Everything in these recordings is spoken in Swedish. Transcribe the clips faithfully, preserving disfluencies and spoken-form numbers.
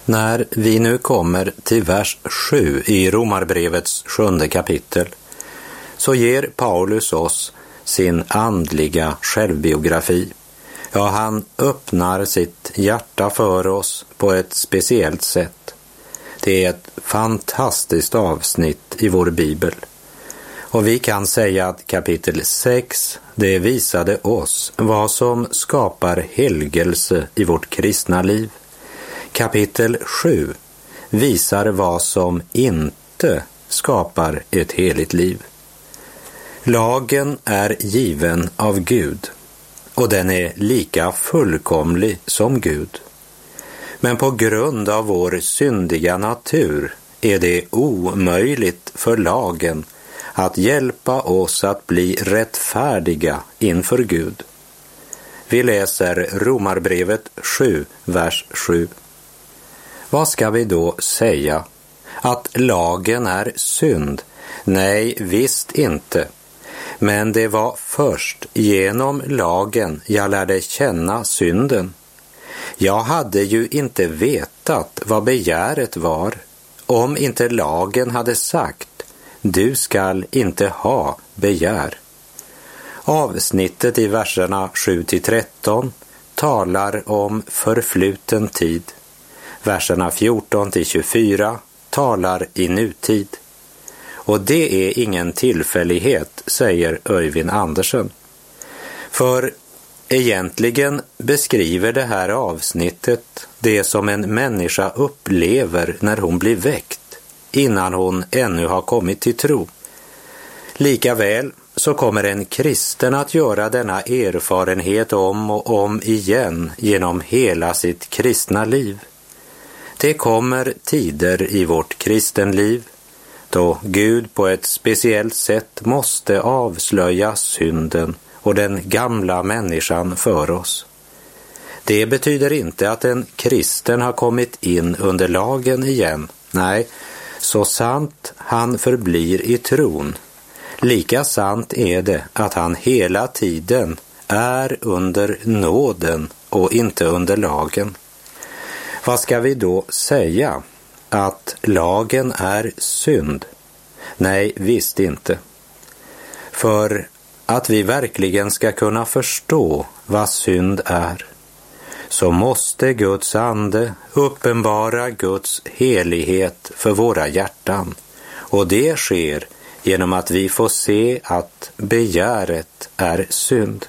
När vi nu kommer till vers sju i Romarbrevets sjunde kapitel så ger Paulus oss sin andliga självbiografi. Ja, han öppnar sitt hjärta för oss på ett speciellt sätt. Det är ett fantastiskt avsnitt i vår bibel. Och vi kan säga att kapitel sex, det visade oss vad som skapar helgelse i vårt kristna liv. Kapitel sju visar vad som inte skapar ett heligt liv. Lagen är given av Gud och den är lika fullkomlig som Gud. Men på grund av vår syndiga natur är det omöjligt för lagen att hjälpa oss att bli rättfärdiga inför Gud. Vi läser Romarbrevet sju, vers sju. Vad ska vi då säga? Att lagen är synd? Nej, visst inte. Men det var först genom lagen jag lärde känna synden. Jag hade ju inte vetat vad begäret var om inte lagen hade sagt: du skall inte ha begär. Avsnittet i verserna sju till tretton talar om förfluten tid. Verserna fjorton till tjugofyra talar i nutid. Och det är ingen tillfällighet, säger Öyvind Andersen. För egentligen beskriver det här avsnittet det som en människa upplever när hon blir väckt, innan hon ännu har kommit till tro. Likaväl så kommer en kristen att göra denna erfarenhet om och om igen genom hela sitt kristna liv. Det kommer tider i vårt kristenliv då Gud på ett speciellt sätt måste avslöja synden och den gamla människan för oss. Det betyder inte att en kristen har kommit in under lagen igen. Nej, så sant han förblir i tron, lika sant är det att han hela tiden är under nåden och inte under lagen. Vad ska vi då säga? Att lagen är synd? Nej, visst inte. För att vi verkligen ska kunna förstå vad synd är, så måste Guds ande uppenbara Guds helighet för våra hjärtan. Och det sker genom att vi får se att begäret är synd.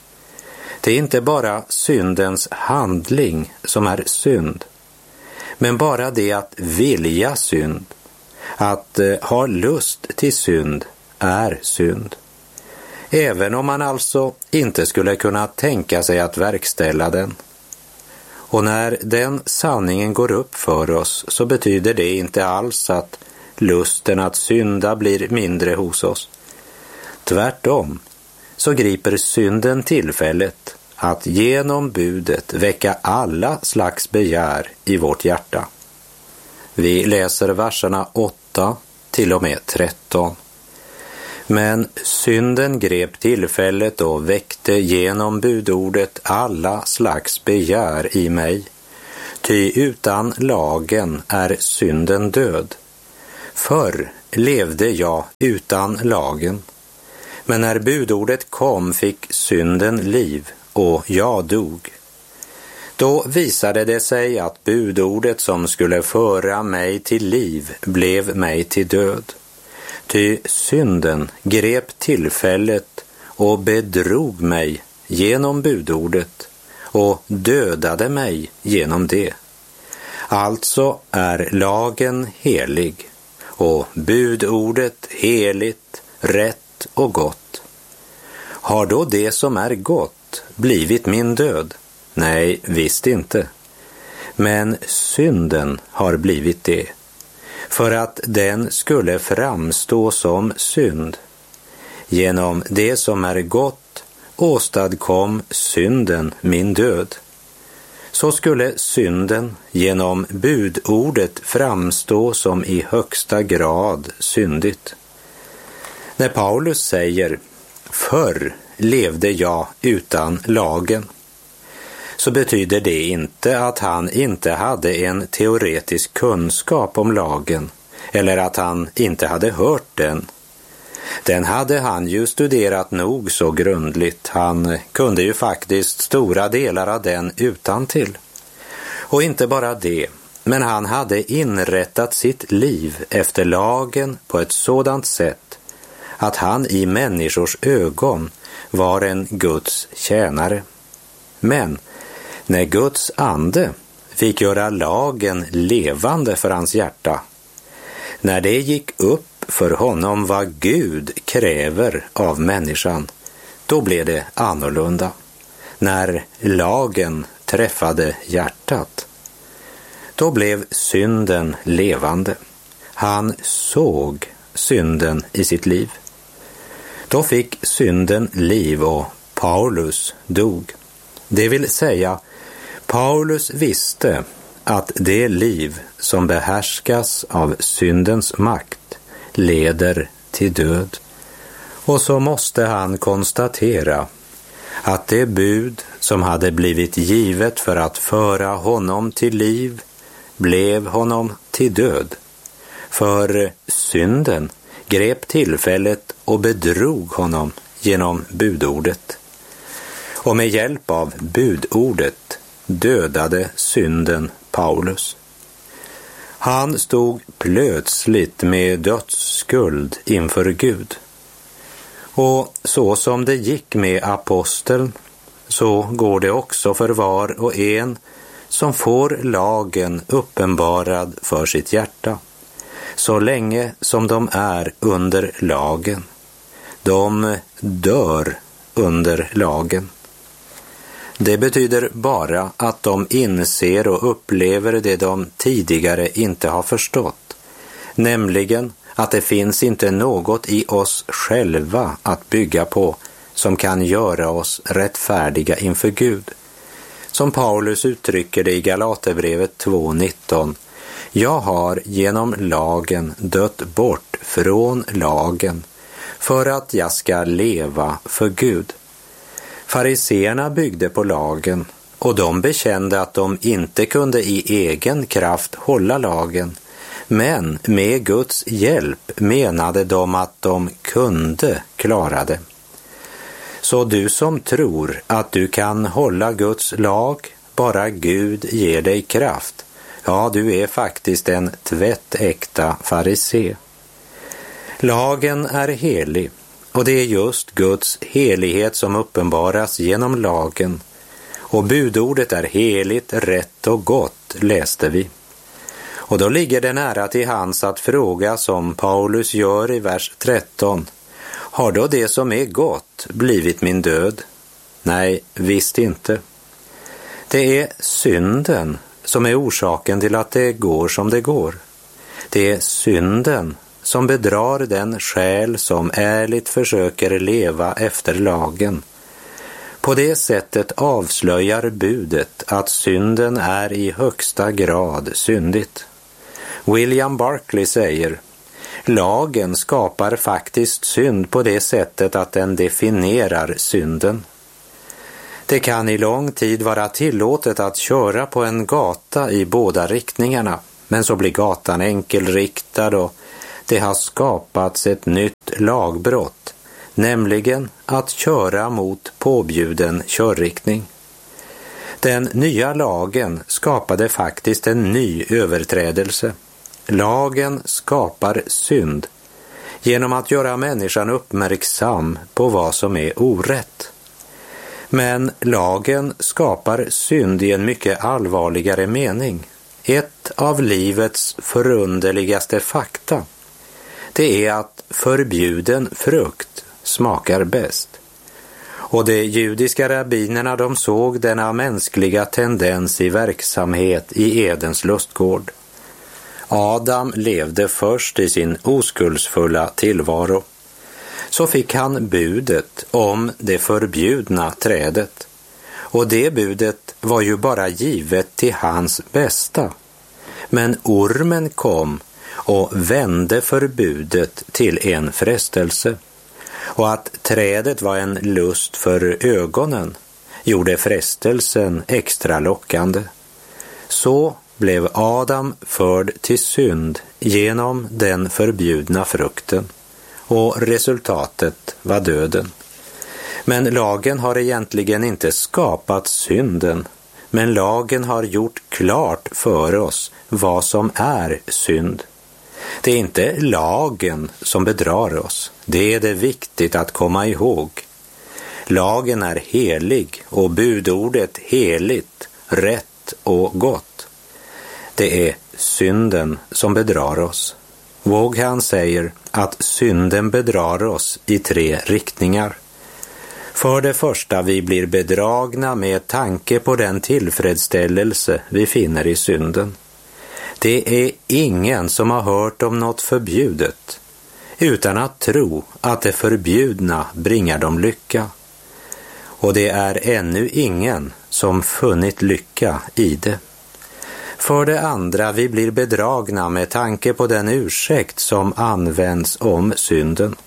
Det är inte bara syndens handling som är synd, men bara det att vilja synd, att eh, ha lust till synd, är synd. Även om man alltså inte skulle kunna tänka sig att verkställa den. Och när den sanningen går upp för oss så betyder det inte alls att lusten att synda blir mindre hos oss. Tvärtom så griper synden tillfället att genom budet väcka alla slags begär i vårt hjärta. Vi läser verserna åtta till och med tretton. Men synden grep tillfället och väckte genom budordet alla slags begär i mig. Ty utan lagen är synden död. Förr levde jag utan lagen. Men när budordet kom fick synden liv och jag dog. Då visade det sig att budordet som skulle föra mig till liv blev mig till död. Ty synden grep tillfället och bedrog mig genom budordet och dödade mig genom det. Alltså är lagen helig och budordet heligt, rätt och gott. Har då det som är gott blivit min död? Nej, visst inte. Men synden har blivit det, för att den skulle framstå som synd. Genom det som är gott åstadkom synden min död. Så skulle synden genom budordet framstå som i högsta grad syndigt. När Paulus säger, förr levde jag utan lagen, så betyder det inte att han inte hade en teoretisk kunskap om lagen eller att han inte hade hört den. Den hade han ju studerat nog så grundligt. Han kunde ju faktiskt stora delar av den utantill. Och inte bara det, men han hade inrättat sitt liv efter lagen på ett sådant sätt att han i människors ögon var en Guds tjänare. Men när Guds ande fick göra lagen levande för hans hjärta, när det gick upp för honom vad Gud kräver av människan, då blev det annorlunda. När lagen träffade hjärtat, då blev synden levande. Han såg synden i sitt liv. Då fick synden liv och Paulus dog. Det vill säga, Paulus visste att det liv som behärskas av syndens makt leder till död. Och så måste han konstatera att det bud som hade blivit givet för att föra honom till liv blev honom till död. För synden grep tillfället och bedrog honom genom budordet. Och med hjälp av budordet dödade synden Paulus. Han stod plötsligt med dödsskuld inför Gud. Och så som det gick med aposteln, så går det också för var och en som får lagen uppenbarad för sitt hjärta, så länge som de är under lagen. De dör under lagen. Det betyder bara att de inser och upplever det de tidigare inte har förstått, nämligen att det finns inte något i oss själva att bygga på som kan göra oss rättfärdiga inför Gud. Som Paulus uttrycker det i Galaterbrevet två nitton: jag har genom lagen dött bort från lagen för att jag ska leva för Gud. Fariseerna byggde på lagen och de bekände att de inte kunde i egen kraft hålla lagen, men med Guds hjälp menade de att de kunde klara det. Så du som tror att du kan hålla Guds lag, bara Gud ger dig kraft, ja, du är faktiskt en tvättäkta farisé. Lagen är helig, och det är just Guds helighet som uppenbaras genom lagen. Och budordet är heligt, rätt och gott, läste vi. Och då ligger det nära till hands att fråga, som Paulus gör i vers tretton: har då det som är gott blivit min död? Nej, visst inte. Det är synden som är orsaken till att det går som det går. Det är synden som bedrar den själ som ärligt försöker leva efter lagen. På det sättet avslöjar budet att synden är i högsta grad syndigt. William Barclay säger: lagen skapar faktiskt synd på det sättet att den definierar synden. Det kan i lång tid vara tillåtet att köra på en gata i båda riktningarna, men så blir gatan enkelriktad och det har skapats ett nytt lagbrott, nämligen att köra mot påbjuden körriktning. Den nya lagen skapade faktiskt en ny överträdelse. Lagen skapar synd genom att göra människan uppmärksam på vad som är orätt. Men lagen skapar synd i en mycket allvarligare mening. Ett av livets förunderligaste fakta, det är att förbjuden frukt smakar bäst. Och de judiska rabbinerna, de såg denna mänskliga tendens i verksamhet i Edens lustgård. Adam levde först i sin oskuldsfulla tillvaro. Så fick han budet om det förbjudna trädet. Och det budet var ju bara givet till hans bästa. Men ormen kom och vände förbudet till en frestelse. Och att trädet var en lust för ögonen, gjorde frestelsen extra lockande. Så blev Adam förd till synd genom den förbjudna frukten, och resultatet var döden. Men lagen har egentligen inte skapat synden, men lagen har gjort klart för oss vad som är synd. Det är inte lagen som bedrar oss, det är det viktigt att komma ihåg. Lagen är helig och budordet heligt, rätt och gott. Det är synden som bedrar oss. Vaughan säger att synden bedrar oss i tre riktningar. För det första, vi blir bedragna med tanke på den tillfredsställelse vi finner i synden. Det är ingen som har hört om något förbjudet utan att tro att det förbjudna bringar dem lycka. Och det är ännu ingen som funnit lycka i det. För det andra, vi blir bedragna med tanke på den ursäkt som används om synden.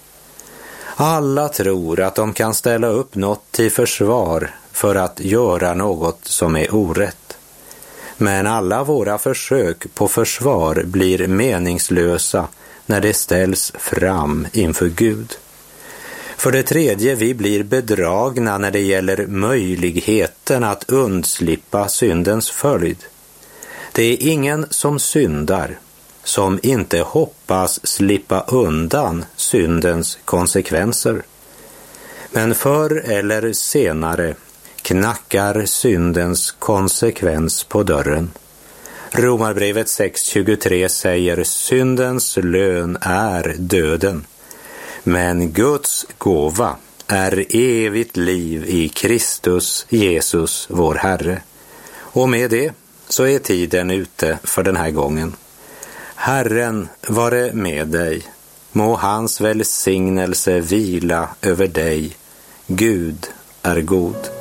Alla tror att de kan ställa upp något till försvar för att göra något som är orätt. Men alla våra försök på försvar blir meningslösa när det ställs fram inför Gud. För det tredje, vi blir bedragna när det gäller möjligheten att undslippa syndens följd. Det är ingen som syndar som inte hoppas slippa undan syndens konsekvenser. Men förr eller senare knackar syndens konsekvens på dörren. Romarbrevet sex tjugotre säger: syndens lön är döden, men Guds gåva är evigt liv i Kristus Jesus vår Herre. Och med det så är tiden ute för den här gången. Herren vare med dig, må hans välsignelse vila över dig. Gud är god.